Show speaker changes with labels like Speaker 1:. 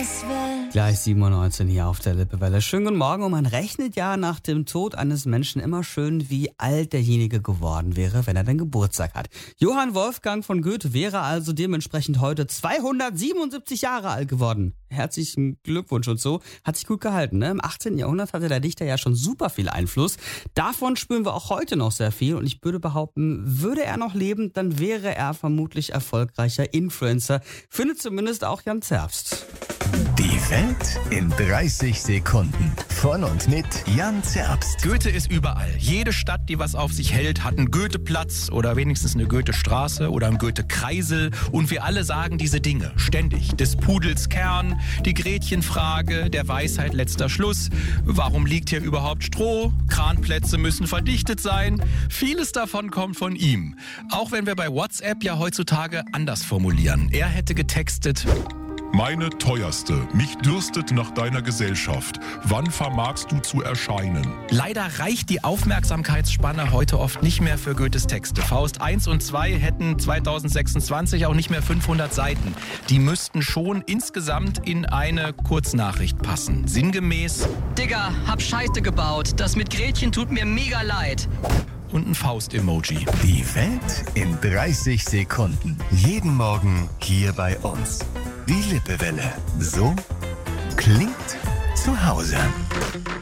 Speaker 1: Gleich 7:19 Uhr hier auf der Lippewelle. Schönen guten Morgen. Und man rechnet ja nach dem Tod eines Menschen immer schön, wie alt derjenige geworden wäre, wenn er denn Geburtstag hat. Johann Wolfgang von Goethe wäre also dementsprechend heute 277 Jahre alt geworden. Herzlichen Glückwunsch und so. Hat sich gut gehalten, ne? Im 18. Jahrhundert hatte der Dichter ja schon super viel Einfluss. Davon spüren wir auch heute noch sehr viel. Und ich würde behaupten, würde er noch leben, dann wäre er vermutlich erfolgreicher Influencer. Findet zumindest auch Jan Zerbst.
Speaker 2: Die Welt in 30 Sekunden. Von und mit Jan Zerbst.
Speaker 3: Goethe ist überall. Jede Stadt, die was auf sich hält, hat einen Goetheplatz oder wenigstens eine Goethestraße oder einen Goethekreisel. Und wir alle sagen diese Dinge ständig. Des Pudels Kern, die Gretchenfrage, der Weisheit letzter Schluss. Warum liegt hier überhaupt Stroh? Kranplätze müssen verdichtet sein. Vieles davon kommt von ihm. Auch wenn wir bei WhatsApp ja heutzutage anders formulieren. Er hätte getextet:
Speaker 4: Meine teuerste, mich dürstet nach deiner Gesellschaft. Wann vermagst du zu erscheinen?
Speaker 3: Leider reicht die Aufmerksamkeitsspanne heute oft nicht mehr für Goethes Texte. Faust 1 und 2 hätten 2026 auch nicht mehr 500 Seiten. Die müssten schon insgesamt in eine Kurznachricht passen. Sinngemäß:
Speaker 5: Digga, hab Scheiße gebaut. Das mit Gretchen tut mir mega leid.
Speaker 3: Und ein Faust-Emoji.
Speaker 2: Die Welt in 30 Sekunden. Jeden Morgen hier bei uns. Die Lippewelle. So klingt zu Hause.